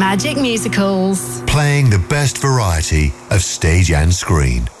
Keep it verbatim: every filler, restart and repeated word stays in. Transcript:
Magic Musicals. Playing the best variety of stage and screen.